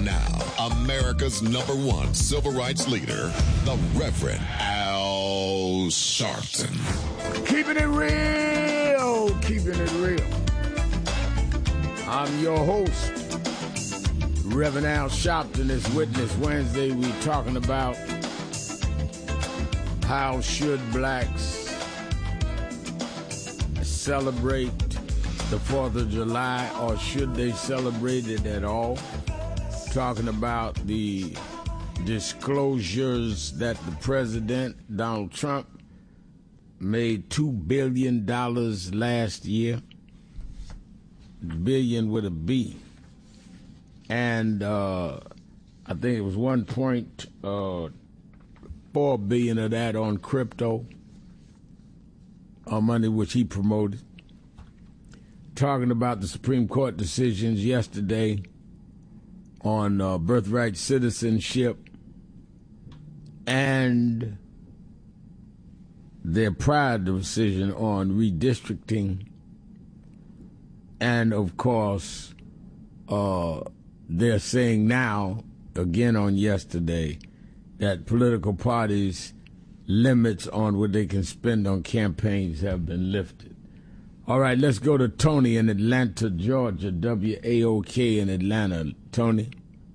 now, America's #1 civil rights leader, the Reverend Al Sharpton. Keeping it real, keeping it real. I'm your host, Reverend Al Sharpton. It's Witness Wednesday. We're talking about how should blacks celebrate the 4th of July, or should they celebrate it at all? Talking about the disclosures that the president, Donald Trump, made $2 billion last year. Billion with a B. And I think it was 1.4 billion of that on crypto, money which he promoted. Talking about the Supreme Court decisions yesterday on birthright citizenship and their prior decision on redistricting. And, of course, they're saying now, again on yesterday, that political parties' limits on what they can spend on campaigns have been lifted. All right, let's go to Tony in Atlanta, Georgia, WAOK in Atlanta. Tony.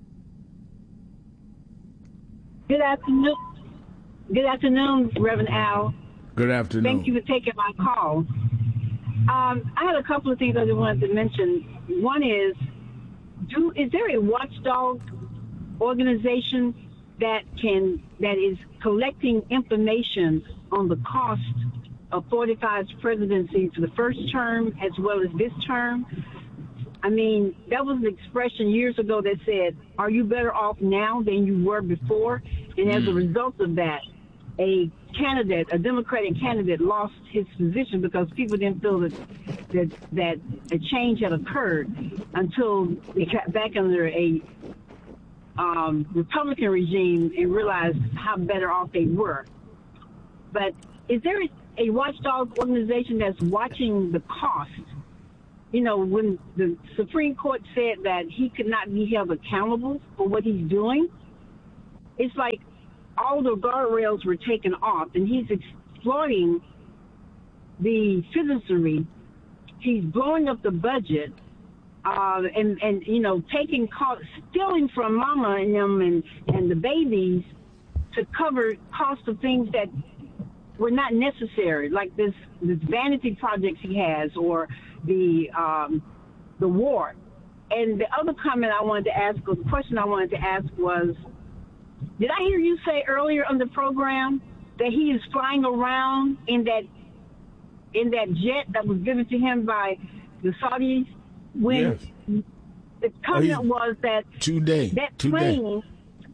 Good afternoon. Good afternoon, Reverend Al. Good afternoon. Thank you for taking my call. I had a couple of things I just wanted to mention. One is there a watchdog organization that is collecting information on the cost of 45's presidency for the first term as well as this term? I mean, that was an expression years ago that said, are you better off now than you were before? And as a result of that, a Democratic candidate lost his position because people didn't feel that a change had occurred until they got back under a Republican regime and realized how better off they were. But is there a watchdog organization that's watching the cost? You know, when the Supreme Court said that he could not be held accountable for what he's doing, it's like all the guardrails were taken off, and he's exploiting the citizenry. He's blowing up the budget, and you know, stealing from mama and them and the babies to cover cost of things that were not necessary, like this vanity projects he has, or the war. And the other comment I wanted to ask, or the question I wanted to ask was, did I hear you say earlier on the program that he is flying around in that jet that was given to him by the Saudis? When yes. The comment was that that plane,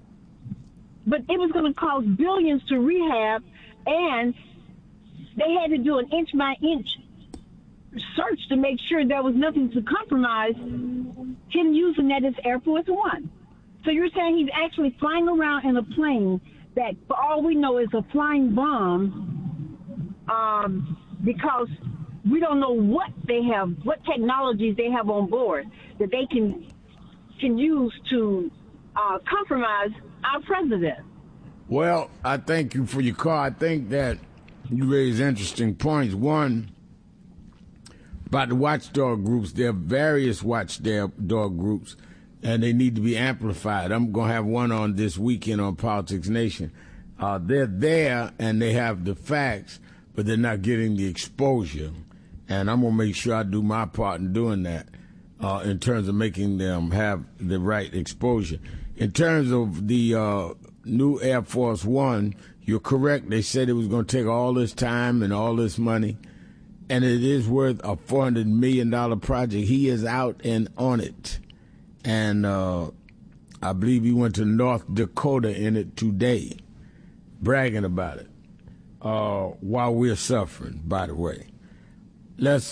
but it was going to cost billions to rehab, and they had to do an inch by inch search to make sure there was nothing to compromise him using that as Air Force One. So you're saying he's actually flying around in a plane that, for all we know, is a flying bomb, because we don't know what technologies they have on board that they can use to compromise our president. Well, I thank you for your call. I think that you raise interesting points. One, about the watchdog groups. There are various watchdog groups, and they need to be amplified. I'm going to have one on this weekend on Politics Nation. They're there, and they have the facts, but they're not getting the exposure. And I'm going to make sure I do my part in doing that in terms of making them have the right exposure. In terms of the new Air Force One, you're correct. They said it was going to take all this time and all this money, and it is worth a $400 million project. He is out and on it. And I believe he went to North Dakota in it today, bragging about it, while we're suffering, by the way. Let's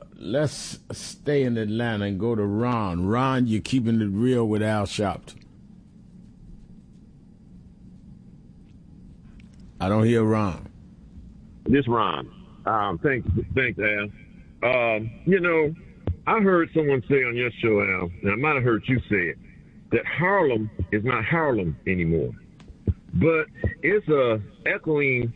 stay in Atlanta and go to Ron. Ron, you're keeping it real with Al Sharpton. I don't hear Ron. This Ron. Thanks, Al. You know, I heard someone say on your show, Al, and I might have heard you say it, that Harlem is not Harlem anymore. But it's a echoing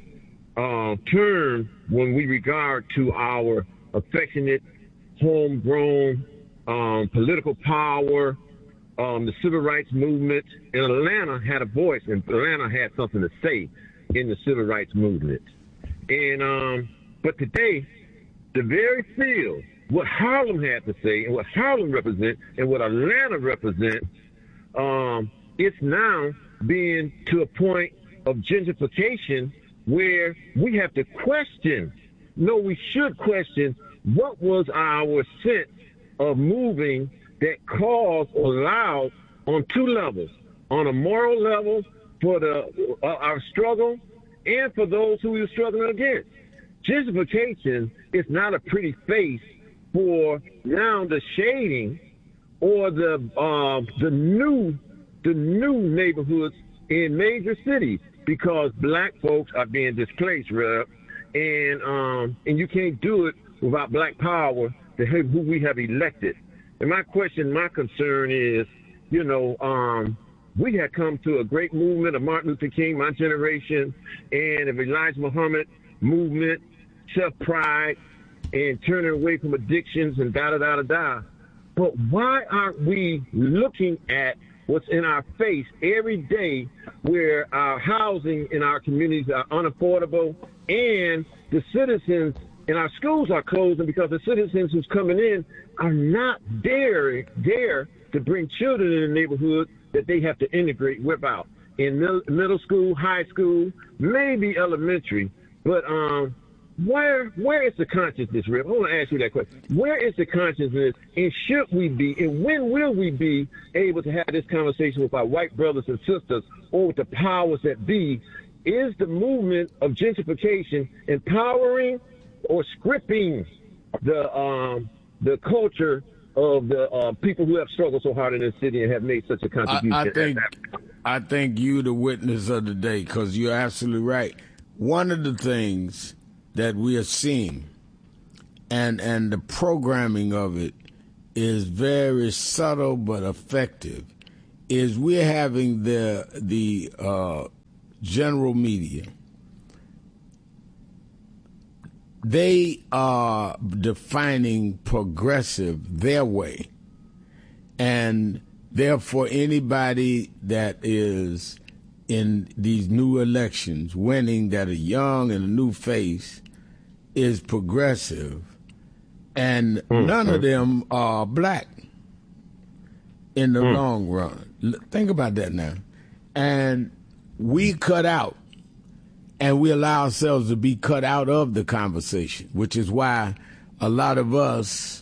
term when we regard to our affectionate, homegrown political power, the civil rights movement. And Atlanta had a voice, and Atlanta had something to say in the civil rights movement. And but today, the very field, what Harlem had to say and what Harlem represents and what Atlanta represents, it's now being to a point of gentrification where we have to question, no, we should question, what was our sense of moving that caused or allowed on two levels, on a moral level for our struggle and for those who we were struggling against. Gentrification is not a pretty face for now the shading or the new neighborhoods in major cities, because black folks are being displaced, Rev, and you can't do it without black power, who we have elected. And my concern is, we had come to a great movement of Martin Luther King, my generation, and of Elijah Muhammad movement, self-pride, and turning away from addictions and da-da-da-da-da. But why aren't we looking at what's in our face every day, where our housing in our communities are unaffordable and the citizens in our schools are closing because the citizens who's coming in are not dare to bring children in the neighborhood that they have to integrate without in middle school, high school, maybe elementary. But where is the consciousness, Rip? I want to ask you that question. Where is the consciousness, and should we be, and when will we be able to have this conversation with our white brothers and sisters or with the powers that be? Is the movement of gentrification empowering or scripting the culture of the people who have struggled so hard in this city and have made such a contribution? I think you the witness of the day, because you're absolutely right. One of the things that we are seeing, and the programming of it is very subtle but effective, is we're having the general media. They are defining progressive their way, and therefore anybody that is in these new elections winning that are young and a new face is progressive, and none of them are black in the long run. Think about that now. And we cut out, and we allow ourselves to be cut out of the conversation, which is why a lot of us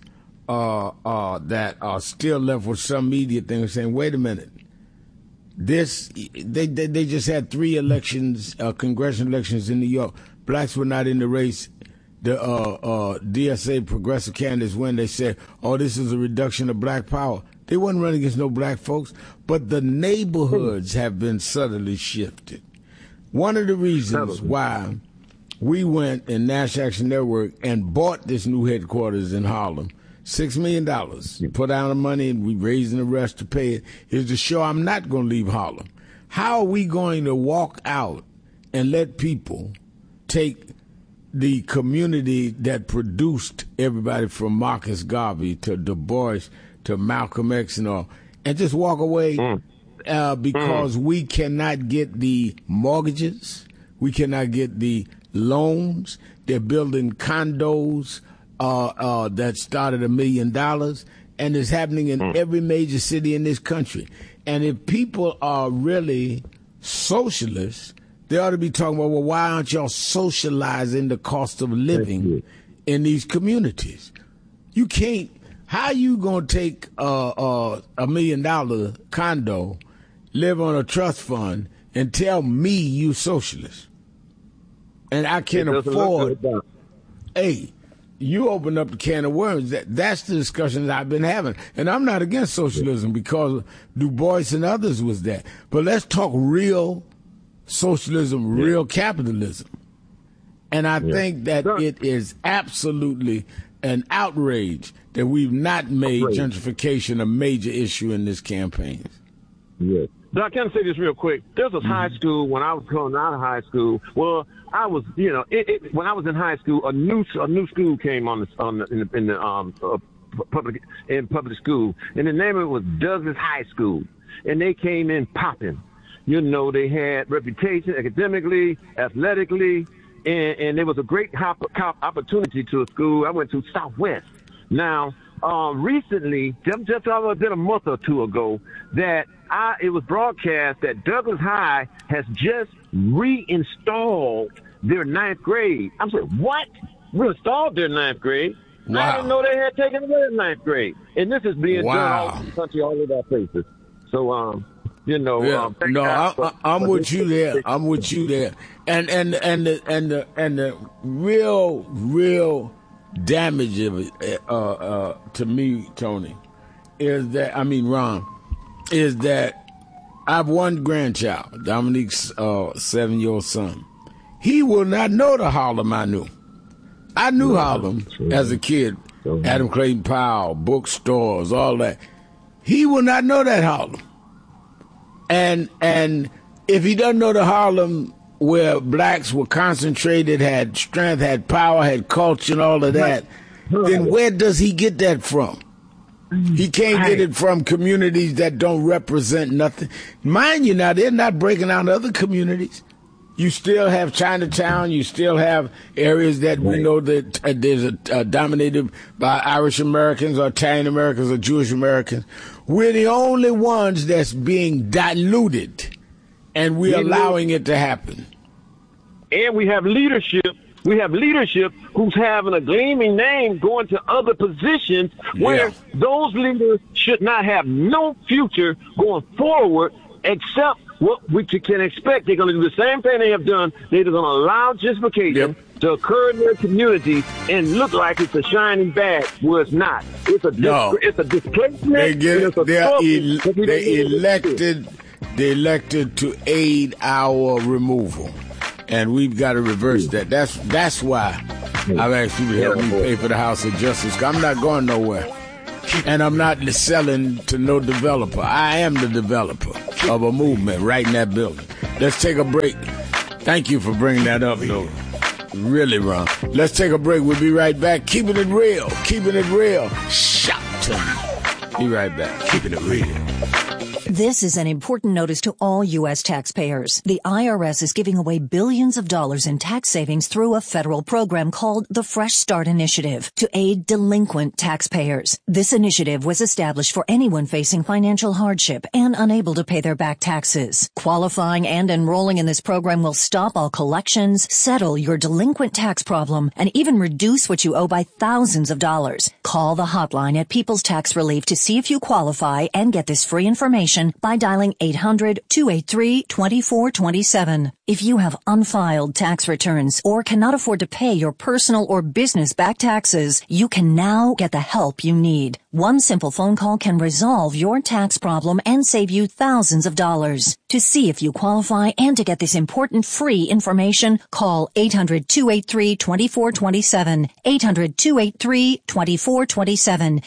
that are still left with some media thing saying, wait a minute, they just had 3 elections, congressional elections in New York. Blacks were not in the race. The DSA progressive candidates, when they said, oh, this is a reduction of black power, they wasn't running against no black folks, but the neighborhoods have been subtly shifted. One of the reasons why we went in National Action Network and bought this new headquarters in Harlem, $6 million. You put down the money and we raising the rest to pay it, is to show I'm not going to leave Harlem. How are we going to walk out and let people take the community that produced everybody from Marcus Garvey to Du Bois to Malcolm X and all, and just walk away because we cannot get the mortgages, we cannot get the loans? They're building condos that started $1 million, and it's happening in every major city in this country. And if people are really socialists, they ought to be talking about, well, why aren't y'all socializing the cost of living in these communities? You can't. How you going to take a $1 million condo, live on a trust fund, and tell me you socialist? And I can't afford. Hey, you open up the can of worms. That's the discussion that I've been having. And I'm not against socialism because Du Bois and others was that. But let's talk real socialism, real capitalism. And I think that it is absolutely an outrage that we've not made gentrification a major issue in this campaign. Yes. So I can say this real quick. There was a high school when I was coming out of high school. Well, I was, when I was in high school, a new school came in the public school, and the name of it was Douglas High School, and they came in popping. They had reputation academically, athletically, and there was a great opportunity to a school. I went to Southwest. Now, recently, just a month or two ago, that it was broadcast that Douglas High has just reinstalled their 9th grade. I'm saying, what? Reinstalled their 9th grade? Wow. I didn't know they had taken away the 9th grade. And this is being done all over the country, all over our places. So, I'm with you there. I'm with you there. And the real damage of it, to me, Tony, is that, Ron, is that I have one grandchild, Dominique's 7-year-old son. He will not know the Harlem I knew. I knew Harlem as a kid, Adam Clayton Powell, bookstores, all that. He will not know that Harlem. And if he doesn't know the Harlem where blacks were concentrated, had strength, had power, had culture, and all of that, then where does he get that from? He can't get it from communities that don't represent nothing. Mind you, now, they're not breaking out other communities. You still have Chinatown. You still have areas that we know that there's dominated by Irish Americans or Italian Americans or Jewish Americans. We're the only ones that's being diluted, and we're allowing it to happen. And we have leadership. We have leadership who's having a gleaming name going to other positions where those leaders should not have no future going forward, except what we can expect. They're going to do the same thing they have done. They're going to allow gentrification to occur in their community and look like it's a shining badge where it's not. It's a displacement. They elected to aid our removal. And we've got to reverse that. That's why I've asked you to help me pay for the House of Justice. I'm not going nowhere. And I'm not selling to no developer. I am the developer of a movement right in that building. Let's take a break. Thank you for bringing that up, though. Really, Ron. Let's take a break. We'll be right back. Keeping it real. Keeping it real. Shout to me. Be right back. Keeping it real. This is an important notice to all U.S. taxpayers. The IRS is giving away billions of dollars in tax savings through a federal program called the Fresh Start Initiative to aid delinquent taxpayers. This initiative was established for anyone facing financial hardship and unable to pay their back taxes. Qualifying and enrolling in this program will stop all collections, settle your delinquent tax problem, and even reduce what you owe by thousands of dollars. Call the hotline at People's Tax Relief to see if you qualify and get this free information by dialing 800-283-2427. If you have unfiled tax returns or cannot afford to pay your personal or business back taxes, you can now get the help you need. One simple phone call can resolve your tax problem and save you thousands of dollars. To see if you qualify and to get this important free information, call 800-283-2427. 800-283-2427.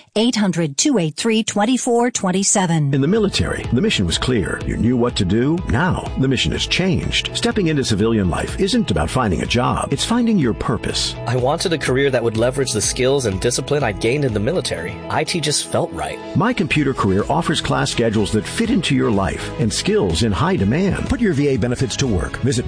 800-283-2427. In the military, the mission was clear. You knew what to do. Now, the mission has changed. Stepping into civilian life isn't about finding a job. It's finding your purpose. I wanted a career that would leverage the skills and discipline I gained in the military. IT just felt right. My Computer Career offers class schedules that fit into your life and skills in high demand. Put your VA benefits to work. Visit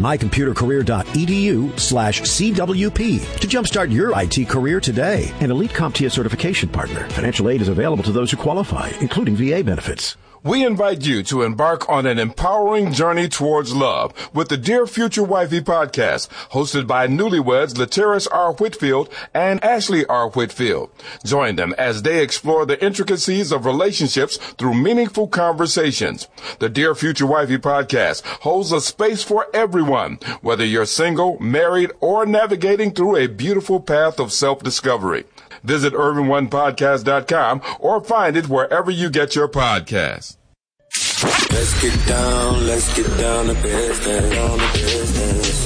mycomputercareer.edu/CWP to jumpstart your IT career today. An elite CompTIA certification partner. Financial aid is available to those who qualify, including VA benefits. We invite you to embark on an empowering journey towards love with the Dear Future Wifey podcast, hosted by newlyweds Lateris R. Whitfield and Ashley R. Whitfield. Join them as they explore the intricacies of relationships through meaningful conversations. The Dear Future Wifey podcast holds a space for everyone, whether you're single, married, or navigating through a beautiful path of self-discovery. Visit UrbanOnePodcast.com or find it wherever you get your podcasts. Let's get down to business.